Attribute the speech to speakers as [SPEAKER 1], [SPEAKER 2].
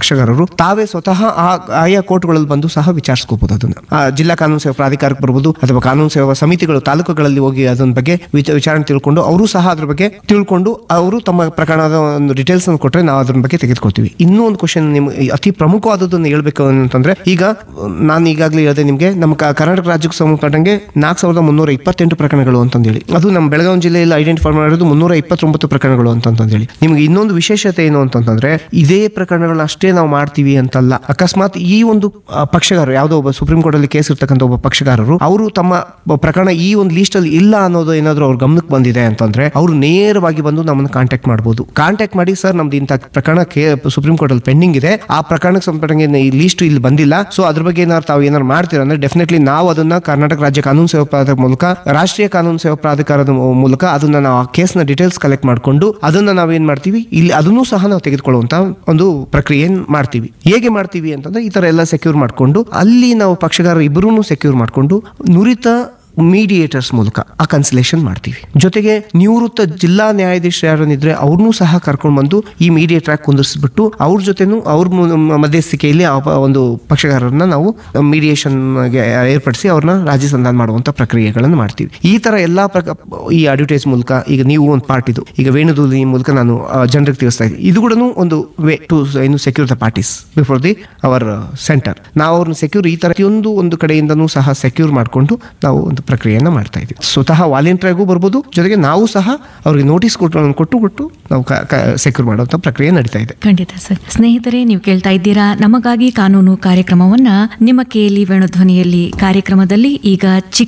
[SPEAKER 1] ಪಕ್ಷಗಾರರು ತಾವೇ ಸ್ವತಃ ಆಯಾ ಕೋರ್ಟ್ಗಳಲ್ಲಿ ಬಂದು ಸಹ ವಿಚಾರಿಸ್ಕೋಬಹುದು. ಅದನ್ನ ಜಿಲ್ಲಾ ಕಾನೂನು ಸೇವಾ ಪ್ರಾಧಿಕಾರಕ್ಕೆ ಬರ್ಬೋದು ಅಥವಾ ಕಾನೂನು ಸೇವಾ ಸಮಿತಿಗಳು ತಾಲೂಕುಗಳಲ್ಲಿ ಹೋಗಿ ಅದನ್ನ ಬಗ್ಗೆ ವಿಚಾರಣೆ ತಿಳ್ಕೊಂಡು ಅವರು ಸಹ ಅದ್ರ ಬಗ್ಗೆ ತಿಳ್ಕೊಂಡು ಅವರು ತಮ್ಮ ಪ್ರಕರಣದ ಒಂದು ಡೀಟೇಲ್ಸ್ ಅನ್ನು ಕೊಟ್ಟರೆ ನಾವು ಅದ್ರ ಬಗ್ಗೆ ತೆಗೆದುಕೊಳ್ತೀವಿ. ಇನ್ನೂ ಒಂದು ಕ್ವಶನ್ ನಿಮ್ಗೆ ಅತಿ ಪ್ರಮುಖವಾದದ್ದನ್ನು ಹೇಳ್ಬೇಕು ಅಂತಂದ್ರೆ, ಈಗ ನಾನು ಈಗಾಗಲೇ ಹೇಳಿದೆ ನಿಮಗೆ, ನಮ್ಮ ಕರ್ನಾಟಕ ರಾಜ್ಯಕ್ಕೆ ಸಂಬಂಧಪಟ್ಟಂಗೆ 4328 ಪ್ರಕರಣಗಳು ಅಂತಂದೇಳಿ, ಅದು ನಮ್ಮ ಬೆಳಗಾವಿ ಜಿಲ್ಲೆಯಲ್ಲಿ ಐಡೆಂಟಿಫೈ ಮಾಡಿರೋದು 329 ಪ್ರಕರಣಗಳು ಅಂತಂದೇಳಿ. ನಿಮ್ಗೆ ಇನ್ನೊಂದು ವಿಶೇಷತೆ ಏನು ಅಂತಂದ್ರೆ, ಇದೇ ಪ್ರಕರಣಗಳನ್ನ ಅಷ್ಟೇ ನಾವು ಮಾಡ್ತೀವಿ ಅಂತಲ್ಲ. ಅಕಸ್ಮಾತ್ ಈ ಒಂದು ಪಕ್ಷಗಾರರು ಯಾವುದೋ ಒಬ್ಬ ಸುಪ್ರೀಂ ಕೋರ್ಟ್ ಅಲ್ಲಿ ಕೇಸ್ ಇರ್ತಕ್ಕಂಥ ಒಬ್ಬ ಪಕ್ಷಗಾರರು ಅವರು ತಮ್ಮ ಪ್ರಕರಣ ಈ ಒಂದು ಲೀಸ್ಟ್ ಅಲ್ಲಿ ಇಲ್ಲ ಅನ್ನೋದು ಏನಾದ್ರು ಅವ್ರ ಗಮನಕ್ಕೆ ಬಂದಿದೆ ಅಂತಂದ್ರೆ, ಅವರು ನೇರವಾಗಿ ಬಂದು ನಮ್ಮನ್ನು ಕಾಂಟ್ಯಾಕ್ಟ್ ಮಾಡಬಹುದು. ಕಾಂಟ್ಯಾಕ್ಟ್ ಮಾಡಿ, ಸರ್ ನಮ್ದು ಇಂಥ ಪ್ರಕರಣ ಸುಪ್ರೀಂ ಕೋರ್ಟ್ ಅಲ್ಲಿ ಪೆಂಡಿಂಗ್ ಇದೆ, ಆ ಪ್ರಕರಣಕ್ಕೆ ಸಂಬಂಧಪಟ್ಟಂಗೆ ಈ ಲೀಸ್ಟ್ ಇಲ್ಲಿ ಬಂದಿಲ್ಲ, ಸೊ ಅದ್ರ ಬಗ್ಗೆ ಏನಾದ್ರು ತಾವು ಏನಾದ್ರು ಮಾಡ್ತೀರಾ ಅಂದ್ರೆ ಡೆಫಿನೆಟ್ಲಿ ನಾವು ಅದನ್ನ ಕರ್ನಾಟಕ ರಾಜ್ಯ ಕಾನೂನು ಸೇವಾ ಪ್ರಾಧಿಕಾರದ ಮೂಲಕ, ರಾಷ್ಟ್ರೀಯ ಕಾನೂನು ಸೇವಾ ಪ್ರಾಧಿಕಾರದ ಮೂಲಕ ಅದನ್ನ ನಾವು ಆ ಕೇಸ್ನ ಡೀಟೇಲ್ಸ್ ಕಲೆಕ್ಟ್ ಮಾಡ್ಕೊಂಡು ಅದನ್ನ ನಾವೇನ್ ಮಾಡ್ತೀವಿ, ಇಲ್ಲಿ ಅದನ್ನು ಸಹ ನಾವು ತೆಗೆದುಕೊಳ್ಳುವಂತ ಒಂದು ಪ್ರಕ್ರಿಯೆ ಮಾಡ್ತೀವಿ. ಹೇಗೆ ಮಾಡ್ತೀವಿ ಅಂತಂದ್ರೆ, ಈ ತರ ಎಲ್ಲ ಸೆಕ್ಯೂರ್ ಮಾಡ್ಕೊಂಡು ಅಲ್ಲಿ ನಾವು ಪಕ್ಷಗಾರರು ಇಬ್ಬರೂ ಸೆಕ್ಯೂರ್ ಮಾಡ್ಕೊಂಡು ನುರಿತ ಮೀಡಿಯೇಟರ್ಸ್ ಮೂಲಕ ಆ ಕನ್ಸಲೇಷನ್ ಮಾಡ್ತೀವಿ. ಜೊತೆಗೆ ನಿವೃತ್ತ ಜಿಲ್ಲಾ ನ್ಯಾಯಾಧೀಶರು ಯಾರನ್ನಿದ್ರೆ ಅವ್ರನ್ನೂ ಸಹ ಕರ್ಕೊಂಡು ಬಂದು ಈ ಮೀಡಿಯೇಟರ್ ಕುಂದಿಸ್ಬಿಟ್ಟು ಅವ್ರ ಜೊತೆನೂ ಅವ್ರ ಮಧ್ಯಸ್ಥಿಕೆಯಲ್ಲಿ ಆ ಒಂದು ಪಕ್ಷಗಾರರನ್ನ ನಾವು ಮೀಡಿಯೇಷನ್ ಏರ್ಪಡಿಸಿ ಅವ್ರನ್ನ ರಾಜಿ ಸಂಧಾನ ಮಾಡುವಂತ ಪ್ರಕ್ರಿಯೆಗಳನ್ನು ಮಾಡ್ತೀವಿ. ಈ ತರ ಎಲ್ಲಾ ಈ ಅಡ್ವರ್ಟೈಸ್ ಮೂಲಕ, ಈಗ ನೀವು ಒಂದು ಪಾರ್ಟ್ ಇದು ಈಗ ವೇಣುದೂಲಿ ಮೂಲಕ ನಾನು ಜನರಿಗೆ ತಿಳಿಸ್ತಾ ಇದ್ದೀನಿ, ಇದು ಕೂಡ ಒಂದು way to secure the parties before the hour centre. ನಾವು ಅವ್ರನ್ನ ಸೆಕ್ಯೂರ್ ಈ ತರ ಒಂದು ಕಡೆಯಿಂದನೂ ಸಹ ಸೆಕ್ಯೂರ್ ಮಾಡಿಕೊಂಡು ನಾವು ಒಂದು ಪ್ರಕ್ರಿಯೆಯನ್ನು ಮಾಡ್ತಾ ಇದ್ದೀವಿ. ಸ್ವತಃ ವಾಲಂಟಿಯರ್ ಆಗೂ ಬರ್ಬೋದು, ಜೊತೆಗೆ ನಾವು ಸಹ ಅವ್ರಿಗೆ ನೋಟಿಸ್ ಕೊಟ್ಟು ನಾವು ಸೆಕ್ಯೂರ್ ಮಾಡುವಂತ ಪ್ರಕ್ರಿಯೆ ನಡೀತಾ ಇದೆ.
[SPEAKER 2] ಖಂಡಿತ ಸರ್. ಸ್ನೇಹಿತರೆ, ನೀವು ಕೇಳ್ತಾ ಇದ್ದೀರಾ ನಮಗಾಗಿ ಕಾನೂನು ಕಾರ್ಯಕ್ರಮವನ್ನ. ನಿಮ್ಮ KLE ವೇಣುಧ್ವನಿಯಲ್ಲಿ ಕಾರ್ಯಕ್ರಮದಲ್ಲಿ ಈಗ